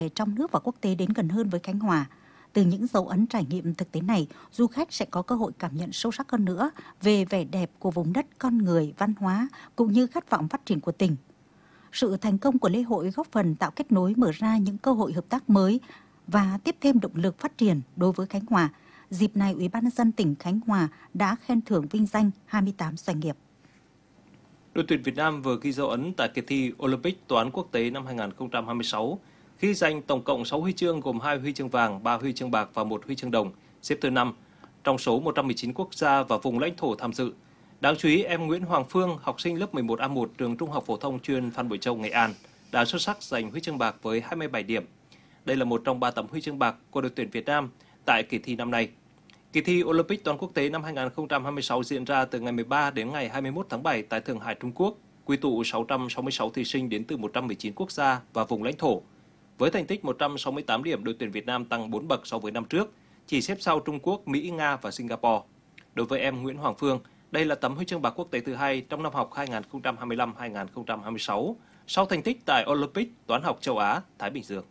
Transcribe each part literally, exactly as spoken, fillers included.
trong nước và quốc tế đến gần hơn với Khánh Hòa. Từ những dấu ấn trải nghiệm thực tế này, du khách sẽ có cơ hội cảm nhận sâu sắc hơn nữa về vẻ đẹp của vùng đất, con người, văn hóa cũng như khát vọng phát triển của tỉnh. Sự thành công của lễ hội góp phần tạo kết nối, mở ra những cơ hội hợp tác mới và tiếp thêm động lực phát triển đối với Khánh Hòa. Dịp này, Ủy ban nhân dân tỉnh Khánh Hòa đã khen thưởng vinh danh hai mươi tám doanh nghiệp. Đội tuyển Việt Nam vừa ghi dấu ấn tại kỳ thi Olympic toán quốc tế năm hai nghìn không trăm hai mươi sáu khi giành tổng cộng sáu huy chương gồm hai huy chương vàng, ba huy chương bạc và một huy chương đồng, xếp thứ năm trong số một trăm mười chín quốc gia và vùng lãnh thổ tham dự. Đáng chú ý, em Nguyễn Hoàng Phương, học sinh lớp mười một A một trường Trung học phổ thông chuyên Phan Bội Châu, Nghệ An, đã xuất sắc giành huy chương bạc với hai mươi bảy điểm. Đây là một trong ba tấm huy chương bạc của đội tuyển Việt Nam tại kỳ thi năm nay. Kỳ thi Olympic toán quốc tế năm hai nghìn không trăm hai mươi sáu diễn ra từ ngày mười ba đến ngày hai mươi mốt tháng bảy tại Thượng Hải, Trung Quốc, quy tụ sáu trăm sáu mươi sáu thí sinh đến từ một trăm mười chín quốc gia và vùng lãnh thổ. Với thành tích một trăm sáu mươi tám điểm, đội tuyển Việt Nam tăng bốn bậc so với năm trước, chỉ xếp sau Trung Quốc, Mỹ, Nga và Singapore. Đối với em Nguyễn Hoàng Phương, đây là tấm huy chương bạc quốc tế thứ hai trong năm học hai nghìn không trăm hai mươi lăm hai nghìn không trăm hai mươi sáu, sau thành tích tại Olympic toán học châu Á, Thái Bình Dương.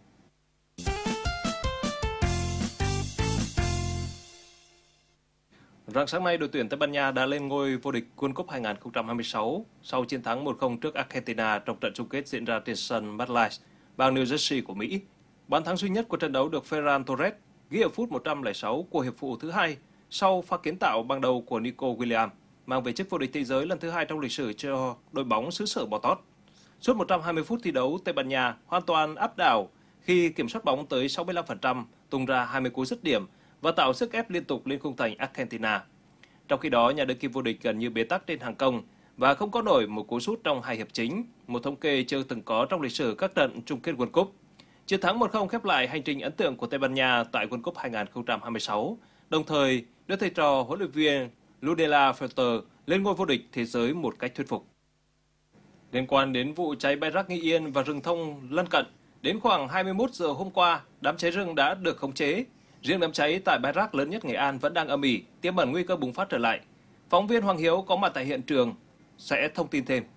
Rạng sáng nay, đội tuyển Tây Ban Nha đã lên ngôi vô địch World Cup hai nghìn không trăm hai mươi sáu sau chiến thắng một không trước Argentina trong trận chung kết diễn ra trên sân MetLife, bang New Jersey của Mỹ. Bàn thắng duy nhất của trận đấu được Ferran Torres ghi ở phút một trăm lẻ sáu của hiệp phụ thứ hai sau pha kiến tạo ban đầu của Nico Williams, mang về chức vô địch thế giới lần thứ hai trong lịch sử cho đội bóng xứ sở bò tót. Suốt một trăm hai mươi phút thi đấu, Tây Ban Nha hoàn toàn áp đảo khi kiểm soát bóng tới sáu mươi lăm phần trăm, tung ra hai mươi cú dứt điểm và tạo sức ép liên tục lên khung thành Argentina. Trong khi đó, nhà đương kim vô địch gần như bế tắc trên hàng công và không có nổi một cú sút trong hai hiệp chính, một thống kê chưa từng có trong lịch sử các trận chung kết World Cup. Chiến thắng một không khép lại hành trình ấn tượng của Tây Ban Nha tại World Cup hai nghìn không trăm hai mươi sáu, đồng thời đưa thầy trò huấn luyện viên Ludela Felter lên ngôi vô địch thế giới một cách thuyết phục. Liên quan đến vụ cháy bãi rác Nghi Yên và rừng thông lân cận, đến khoảng hai mươi mốt giờ hôm qua, đám cháy rừng đã được khống chế. Riêng đám cháy tại bãi rác lớn nhất Nghệ An vẫn đang âm ỉ, tiềm ẩn nguy cơ bùng phát trở lại. Phóng viên Hoàng Hiếu có mặt tại hiện trường sẽ thông tin thêm.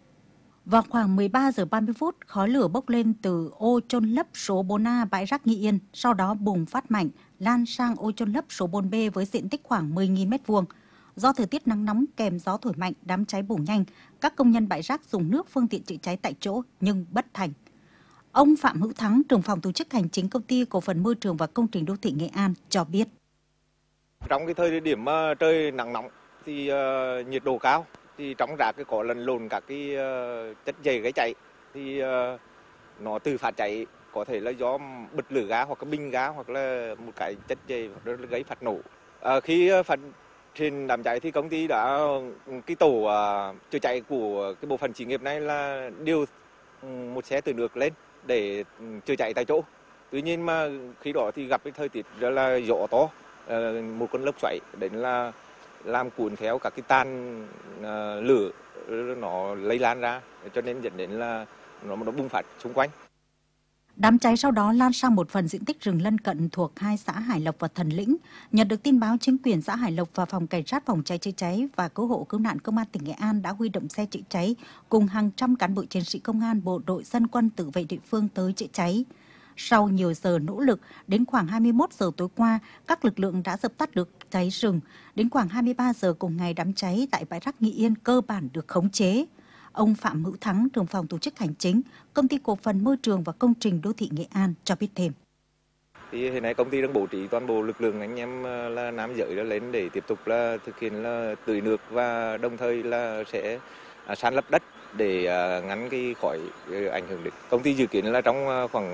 Vào khoảng mười ba giờ ba mươi phút, khói lửa bốc lên từ ô chôn lấp số bốn A bãi rác Nghi Yên, sau đó bùng phát mạnh, lan sang ô chôn lấp số bốn B với diện tích khoảng mười nghìn mét vuông. Do thời tiết nắng nóng kèm gió thổi mạnh, đám cháy bùng nhanh. Các công nhân bãi rác dùng nước phương tiện chữa cháy tại chỗ nhưng bất thành. Ông Phạm Hữu Thắng, trưởng phòng tổ chức hành chính công ty cổ phần môi trường và công trình đô thị Nghệ An cho biết. Trong cái thời điểm trời nắng nóng thì uh, nhiệt độ cao thì trong rác có lần lộn các cái uh, chất dày gây cháy thì uh, nó từ phát cháy, có thể là do bật lửa ga hoặc cái bình ga hoặc là một cái chất dày gây phát nổ. Uh, khi phát trên đám cháy thì công ty đã cái tổ uh, chữa cháy của cái bộ phận xí nghiệp này là điều một xe từ nước lên để chữa cháy tại chỗ. Tuy nhiên mà khi đó thì gặp cái thời tiết rất là gió to, một cơn lốc xoáy đến là làm cuốn theo các cái tan lửa nó lây lan ra, cho nên dẫn đến là nó nó bùng phát xung quanh. Đám cháy sau đó lan sang một phần diện tích rừng lân cận thuộc hai xã Hải Lộc và Thần Lĩnh. Nhận được tin báo, chính quyền xã Hải Lộc và phòng cảnh sát phòng cháy chữa cháy và cứu hộ cứu nạn công an tỉnh Nghệ An đã huy động xe chữa cháy cùng hàng trăm cán bộ chiến sĩ công an, bộ đội, dân quân, tự vệ địa phương tới chữa cháy. Sau nhiều giờ nỗ lực, đến khoảng hai mươi mốt giờ tối qua, các lực lượng đã dập tắt được cháy rừng. Đến khoảng hai mươi ba giờ cùng ngày, đám cháy tại bãi rác Nghi Yên cơ bản được khống chế. Ông Phạm Hữu Thắng, trưởng phòng tổ chức hành chính, công ty cổ phần môi trường và công trình đô thị Nghệ An cho biết thêm. Thì hiện nay công ty đang bố trí toàn bộ lực lượng anh em là nam giới đã lên để tiếp tục là thực hiện là tưới nước và đồng thời là sẽ san lấp đất để ngăn cái khói ảnh hưởng đến. Công ty dự kiến là trong khoảng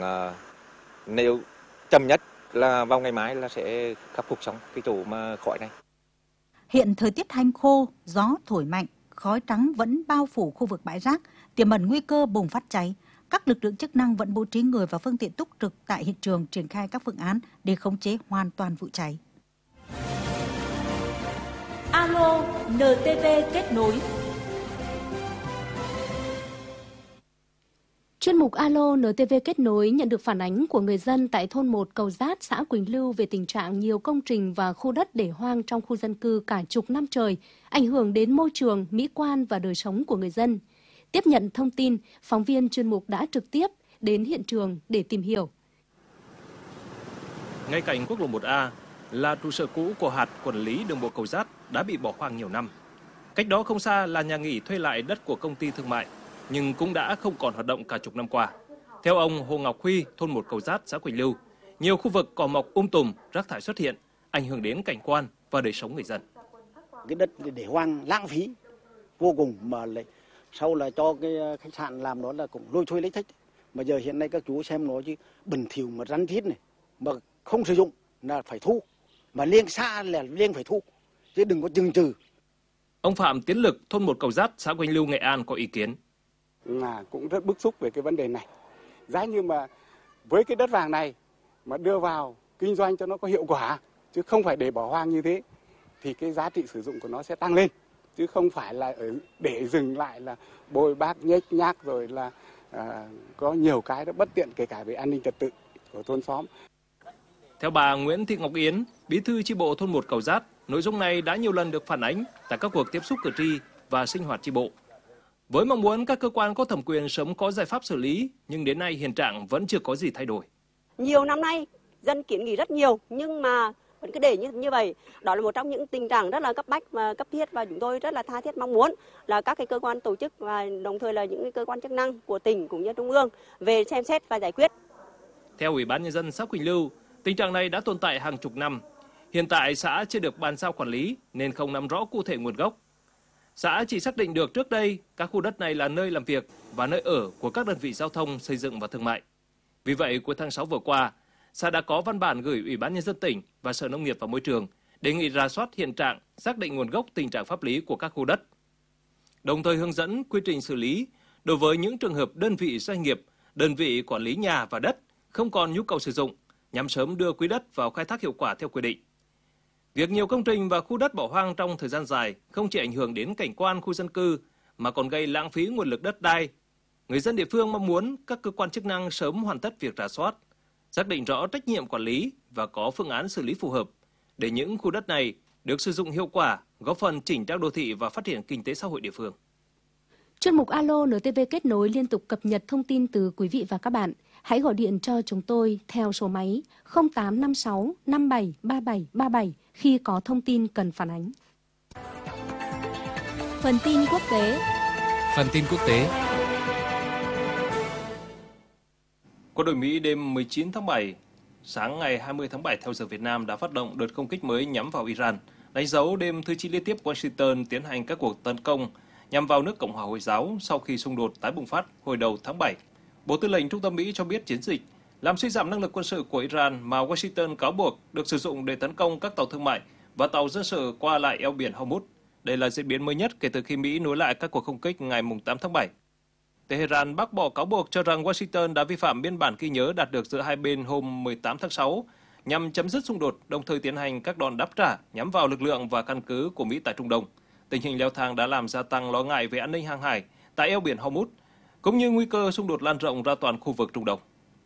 nếu chậm nhất là vào ngày mai là sẽ khắc phục xong cái chỗ mà khói này. Hiện thời tiết hanh khô, gió thổi mạnh, khói trắng vẫn bao phủ khu vực bãi rác, tiềm ẩn nguy cơ bùng phát cháy. Các lực lượng chức năng vẫn bố trí người và phương tiện túc trực tại hiện trường, triển khai các phương án để khống chế hoàn toàn vụ cháy. Alo en tê vê kết nối. Chuyên mục Alo en tê vê kết nối nhận được phản ánh của người dân tại thôn một Cầu Giát, xã Quỳnh Lưu về tình trạng nhiều công trình và khu đất để hoang trong khu dân cư cả chục năm trời, ảnh hưởng đến môi trường, mỹ quan và đời sống của người dân. Tiếp nhận thông tin, phóng viên chuyên mục đã trực tiếp đến hiện trường để tìm hiểu. Ngay cạnh quốc lộ một A là trụ sở cũ của hạt quản lý đường bộ Cầu Giát đã bị bỏ hoang nhiều năm. Cách đó không xa là nhà nghỉ thuê lại đất của công ty thương mại, nhưng cũng đã không còn hoạt động cả chục năm qua. Theo ông Hồ Ngọc Huy, thôn một Cầu Giát, xã Quỳnh Lưu, nhiều khu vực cỏ mọc um tùm, rác thải xuất hiện, ảnh hưởng đến cảnh quan và đời sống người dân. Cái đất để hoang lãng phí vô cùng, mà lại sau là cho cái khách sạn làm đó là cũng lôi thôi lấy thích. Mà giờ hiện nay các chú xem nó chứ bẩn thỉu mà rắn rít này, mà không sử dụng là phải thu, mà liêng xa là liêng phải thu, chứ đừng có chừng chừ. Ông Phạm Tiến Lực, thôn một Cầu Giát, xã Quỳnh Lưu, Nghệ An có ý kiến. Là cũng rất bức xúc về cái vấn đề này. Giá như mà với cái đất vàng này mà đưa vào kinh doanh cho nó có hiệu quả, chứ không phải để bỏ hoang như thế, thì cái giá trị sử dụng của nó sẽ tăng lên, chứ không phải là ở để dừng lại là bôi bác nhếch nhác rồi là à, có nhiều cái đó bất tiện, kể cả về an ninh trật tự của thôn xóm. Theo bà Nguyễn Thị Ngọc Yến, bí thư chi bộ thôn một Cầu Giát, nội dung này đã nhiều lần được phản ánh tại các cuộc tiếp xúc cử tri và sinh hoạt chi bộ. Với mong muốn các cơ quan có thẩm quyền sớm có giải pháp xử lý, nhưng đến nay hiện trạng vẫn chưa có gì thay đổi. Nhiều năm nay, dân kiến nghị rất nhiều, nhưng mà vẫn cứ để như như vậy. Đó là một trong những tình trạng rất là cấp bách và cấp thiết, và chúng tôi rất là tha thiết mong muốn là các cái cơ quan tổ chức và đồng thời là những cái cơ quan chức năng của tỉnh cũng như trung ương về xem xét và giải quyết. Theo Ủy ban Nhân dân xã Quỳnh Lưu, tình trạng này đã tồn tại hàng chục năm. Hiện tại xã chưa được bàn giao quản lý nên không nắm rõ cụ thể nguồn gốc. Xã chỉ xác định được trước đây các khu đất này là nơi làm việc và nơi ở của các đơn vị giao thông, xây dựng và thương mại. Vì vậy, cuối tháng sáu vừa qua, xã đã có văn bản gửi Ủy ban Nhân dân tỉnh và Sở Nông nghiệp và Môi trường đề nghị rà soát hiện trạng, xác định nguồn gốc tình trạng pháp lý của các khu đất. Đồng thời hướng dẫn quy trình xử lý đối với những trường hợp đơn vị doanh nghiệp, đơn vị quản lý nhà và đất không còn nhu cầu sử dụng, nhằm sớm đưa quỹ đất vào khai thác hiệu quả theo quy định. Việc nhiều công trình và khu đất bỏ hoang trong thời gian dài không chỉ ảnh hưởng đến cảnh quan khu dân cư mà còn gây lãng phí nguồn lực đất đai. Người dân địa phương mong muốn các cơ quan chức năng sớm hoàn tất việc rà soát, xác định rõ trách nhiệm quản lý và có phương án xử lý phù hợp để những khu đất này được sử dụng hiệu quả, góp phần chỉnh trang đô thị và phát triển kinh tế xã hội địa phương. Chuyên mục Alo en tê vê kết nối liên tục cập nhật thông tin từ quý vị và các bạn. Hãy gọi điện cho chúng tôi theo số máy không tám năm sáu năm bảy ba bảy ba bảy khi có thông tin cần phản ánh. Phần tin quốc tế. Phần tin quốc tế. Quân đội Mỹ đêm mười chín tháng bảy, sáng ngày hai mươi tháng bảy theo giờ Việt Nam đã phát động đợt không kích mới nhắm vào Iran, đánh dấu đêm thứ chín liên tiếp Washington tiến hành các cuộc tấn công nhằm vào nước Cộng hòa Hồi giáo sau khi xung đột tái bùng phát hồi đầu tháng bảy. Bộ Tư lệnh Trung tâm Mỹ cho biết chiến dịch làm suy giảm năng lực quân sự của Iran mà Washington cáo buộc được sử dụng để tấn công các tàu thương mại và tàu dân sự qua lại eo biển Hormuz. Đây là diễn biến mới nhất kể từ khi Mỹ nối lại các cuộc không kích ngày tám tháng bảy. Tehran bác bỏ cáo buộc cho rằng Washington đã vi phạm biên bản ghi nhớ đạt được giữa hai bên hôm mười tám tháng sáu nhằm chấm dứt xung đột, đồng thời tiến hành các đòn đáp trả nhắm vào lực lượng và căn cứ của Mỹ tại Trung Đông. Tình hình leo thang đã làm gia tăng lo ngại về an ninh hàng hải tại eo biển Hormuz, cũng như nguy cơ xung đột lan rộng ra toàn khu vực Trung Đông.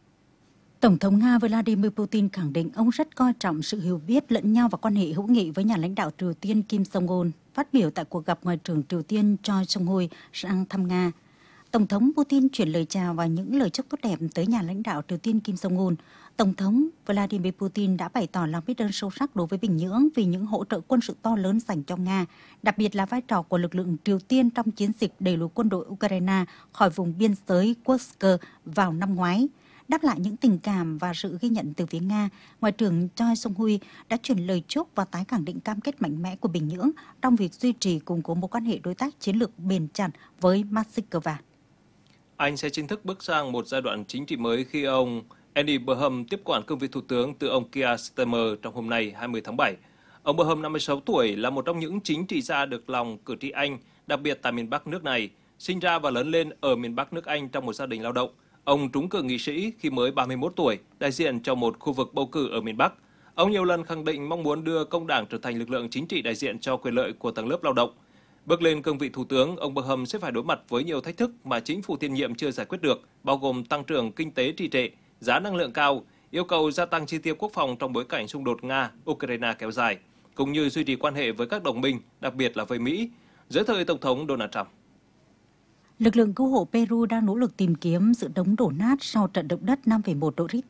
Tổng thống Nga Vladimir Putin khẳng định ông rất coi trọng sự hiểu biết lẫn nhau và quan hệ hữu nghị với nhà lãnh đạo Triều Tiên Kim Jong-un. Phát biểu tại cuộc gặp Ngoại trưởng Triều Tiên Choi Song-hui sang thăm Nga, Tổng thống Putin chuyển lời chào và những lời chúc tốt đẹp tới nhà lãnh đạo Triều Tiên Kim Jong-un. Tổng thống Vladimir Putin đã bày tỏ lòng biết ơn sâu sắc đối với Bình Nhưỡng vì những hỗ trợ quân sự to lớn dành cho Nga, đặc biệt là vai trò của lực lượng Triều Tiên trong chiến dịch đẩy lùi quân đội Ukraine khỏi vùng biên giới Kursk vào năm ngoái. Đáp lại những tình cảm và sự ghi nhận từ phía Nga, Ngoại trưởng Choi Song-hui đã chuyển lời chúc và tái khẳng định cam kết mạnh mẽ của Bình Nhưỡng trong việc duy trì củng cố mối quan hệ đối tác chiến lược bền chặt với Moscow. Anh sẽ chính thức bước sang một giai đoạn chính trị mới khi ông Andy Burnham tiếp quản cương vị thủ tướng từ ông Keir Starmer trong hôm nay hai mươi tháng bảy. Ông Burnham, năm mươi sáu tuổi, là một trong những chính trị gia được lòng cử tri Anh, đặc biệt tại miền Bắc nước này, sinh ra và lớn lên ở miền Bắc nước Anh trong một gia đình lao động. Ông trúng cử nghị sĩ khi mới ba mươi mốt tuổi, đại diện cho một khu vực bầu cử ở miền Bắc. Ông nhiều lần khẳng định mong muốn đưa công đảng trở thành lực lượng chính trị đại diện cho quyền lợi của tầng lớp lao động. Bước lên cương vị thủ tướng, ông Burnham sẽ phải đối mặt với nhiều thách thức mà chính phủ tiền nhiệm chưa giải quyết được, bao gồm tăng trưởng kinh tế trì trệ, giá năng lượng cao, yêu cầu gia tăng chi tiêu quốc phòng trong bối cảnh xung đột Nga-Ukraine kéo dài, cũng như duy trì quan hệ với các đồng minh, đặc biệt là với Mỹ, dưới thời Tổng thống Donald Trump. Lực lượng cứu hộ Peru đang nỗ lực tìm kiếm sự đống đổ nát sau trận động đất năm phẩy một độ Richter